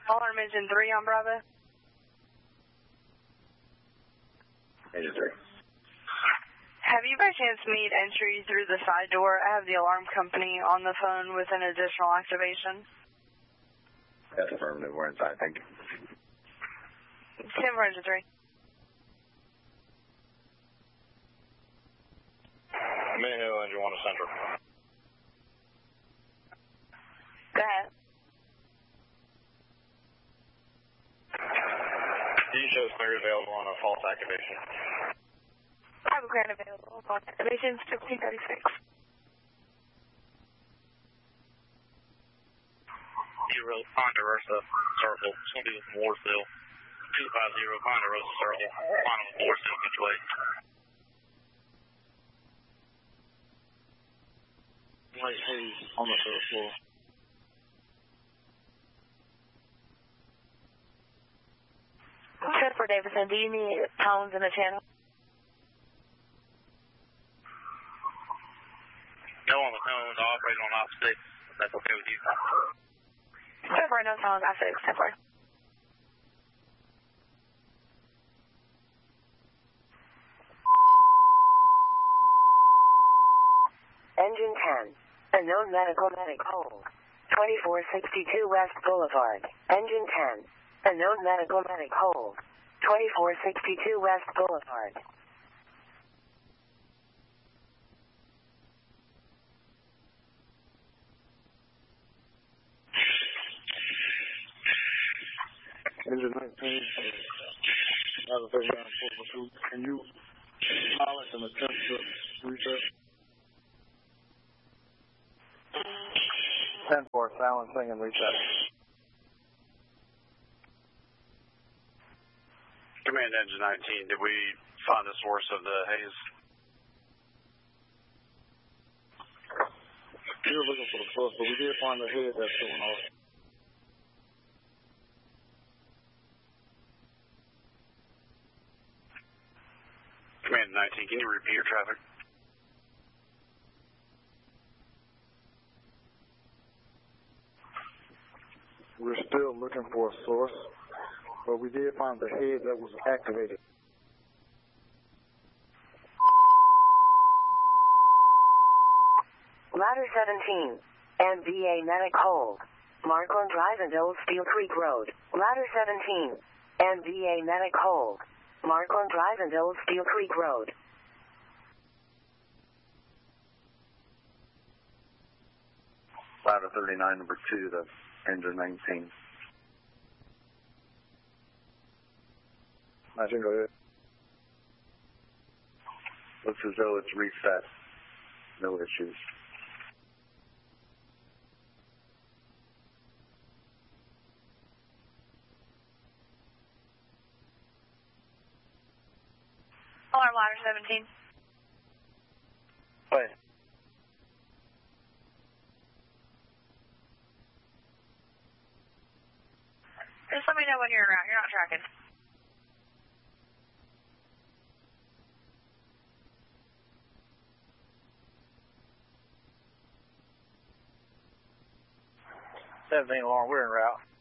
Alarm engine 3 on Bravo. Engine 3. Have you by chance made entry through the side door? I have the alarm company on the phone with an additional activation. That's affirmative. We're inside. Thank you. 10 for engine 3. Mayhill, engine 1 to Central. Go ahead. D shows clear available on a false activation. I have a grant available. False activation 1636. Zero Ponderosa Circle, 20 Mooresville. 250 Ponderosa Circle, final Mooresville, which way? White haze on the third floor. Good for Davidson. Do you need tones in the channel? No on the tone, the operator on opposite. That's okay with you. Good for no tones. I said except for. Engine 10. Unknown medical medic hold. 2462 West Boulevard. Engine 10. Unknown medical medic hold. 2462 West Boulevard. Engine 19. Can you pilot and attempt to reset? 10 for silencing and reset. Command Engine 19, did we find the source of the haze? We were looking for the source, but we did find the head that's going off. Command 19, can you repeat your traffic? We're still looking for a source, but we did find the head that was activated. Ladder 17. MVA medic hold. Markland Drive and Old Steel Creek Road. Ladder 17. MVA medic hold. Markland Drive and Old Steel Creek Road. Ladder 39, number 2, the engine 19. 19, go ahead. Looks as though it's reset. No issues. Alarm ladder 17. Wait. Just let me know when you're around. You're not tracking. Alarm, we're en route.